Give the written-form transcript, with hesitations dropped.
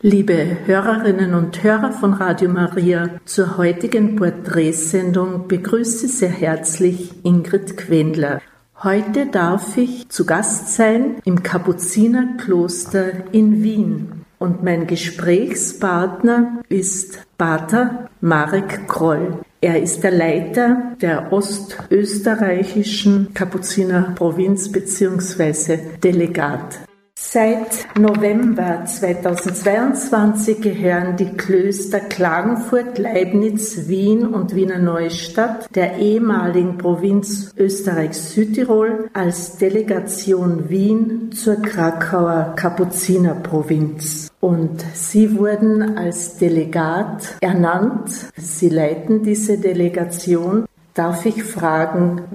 Liebe Hörerinnen und Hörer von Radio Maria, zur heutigen Porträtsendung begrüße sehr herzlich Ingrid Quendler. Heute darf ich zu Gast sein im Kapuzinerkloster in Wien. Und mein Gesprächspartner ist Pater Marek Kroll. Er ist der Leiter der ostösterreichischen Kapuzinerprovinz bzw. Delegat. Seit November 2022 gehören die Klöster Klagenfurt, Leibnitz, Wien und Wiener Neustadt der ehemaligen Provinz Österreich-Südtirol als Delegation Wien zur Krakauer Kapuzinerprovinz. Und Sie wurden als Delegat ernannt. Sie leiten diese Delegation. Darf ich fragen,